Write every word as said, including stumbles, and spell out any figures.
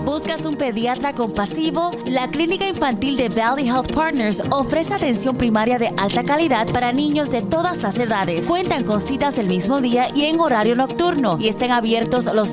¿Buscas un pediatra compasivo? La Clínica Infantil de Valley Health Partners ofrece atención primaria de alta calidad para niños de todas las edades. Cuentan con citas el mismo día y en horario nocturno y están abiertos los